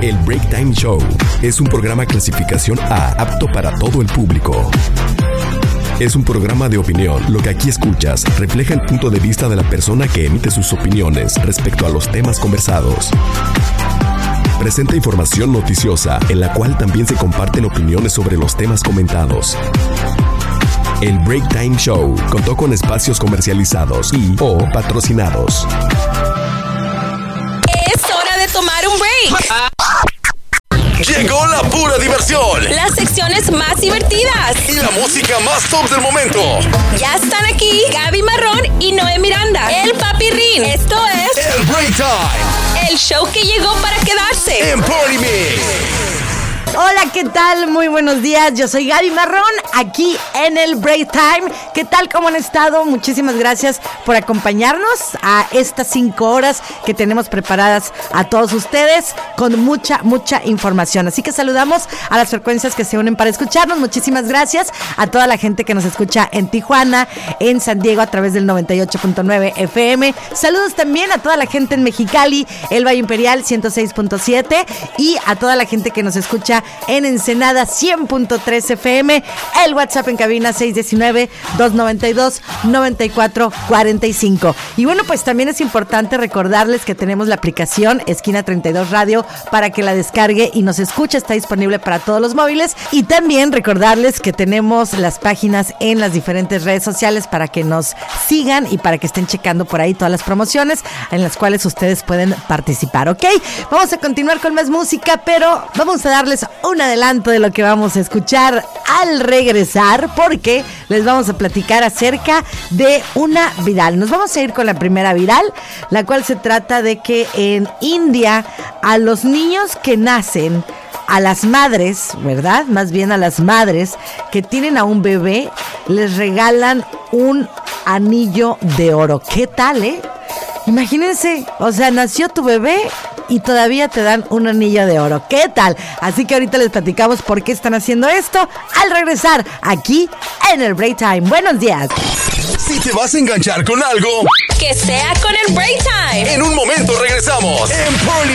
El Break Time Show es un programa clasificación A, apto para todo el público. Es un programa de opinión. Lo que aquí escuchas refleja el punto de vista de la persona que emite sus opiniones respecto a los temas conversados. Presenta información noticiosa en la cual también se comparten opiniones sobre los temas comentados. El Break Time Show contó con espacios comercializados y o patrocinados. Es hora de tomar un break. Llegó la pura diversión. Las secciones más divertidas. Y la música más top del momento. Ya están aquí Gaby Marrón y Noé Miranda. El Papirrín. Esto es El Break Time. El show que llegó para quedarse. En Party Mix. Hola, ¿qué tal? Muy buenos días, yo soy Gaby Marrón, aquí en el Break Time. ¿Qué tal? ¿Cómo han estado? Muchísimas gracias por acompañarnos a estas 5 horas que tenemos preparadas a todos ustedes con mucha información. Así que saludamos a las frecuencias que se unen para escucharnos. Muchísimas gracias a toda la gente que nos escucha en Tijuana, en San Diego a través del 98.9 FM. Saludos también a toda la gente en Mexicali, el Valle Imperial 106.7 y a toda la gente que nos escucha en Ensenada 100.3 FM, el WhatsApp en cabina 619-292-9445. Y bueno, pues también es importante recordarles que tenemos la aplicación Esquina 32 Radio para que la descargue y nos escuche, está disponible para todos los móviles. Y también recordarles que tenemos las páginas en las diferentes redes sociales para que nos sigan y para que estén checando por ahí todas las promociones en las cuales ustedes pueden participar, ¿ok? Vamos a continuar con más música, pero vamos a darles un adelanto de lo que vamos a escuchar al regresar, porque les vamos a platicar acerca de una viral. Nos vamos a ir con la primera viral, la cual se trata de que en India a los niños que nacen, a las madres, ¿verdad? Más bien a las madres que tienen a un bebé, les regalan un anillo de oro. ¿Qué tal, Imagínense, o sea, nació tu bebé y todavía te dan un anillo de oro. ¿Qué tal? Así que ahorita les platicamos por qué están haciendo esto al regresar aquí en el Break Time. Buenos días. Si te vas a enganchar con algo, Que sea con el Break Time. en un momento regresamos en Party